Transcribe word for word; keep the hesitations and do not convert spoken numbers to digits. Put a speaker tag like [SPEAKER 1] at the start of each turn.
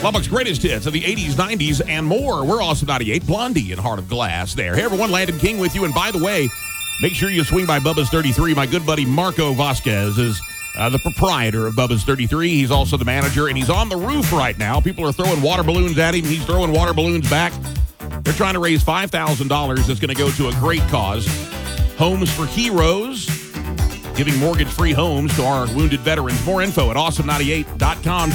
[SPEAKER 1] Lubbock's greatest hits of the eighties, nineties, and more. We're Awesome ninety-eight, Blondie and Heart of Glass there. Hey, everyone, Landon King with you. And by the way, make sure you swing by Bubba's thirty-three. My good buddy Marco Vasquez is uh, the proprietor of Bubba's thirty-three. He's also the manager, and he's on the roof right now. People are throwing water balloons at him. He's throwing water balloons back. They're trying to raise five thousand dollars that's going to go to a great cause. Homes for Heroes, giving mortgage-free homes to our wounded veterans. More info at awesome ninety-eight dot com.